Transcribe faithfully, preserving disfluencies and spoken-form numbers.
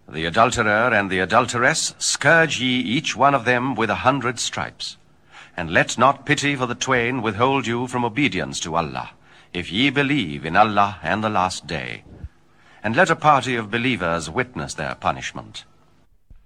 The adulterer and the adulteress, scourge ye each one of them with a hundred stripes. And let not pity for the twain withhold you from obedience to Allah, if ye believe in Allah and the last day. And let a party of believers witness their punishment.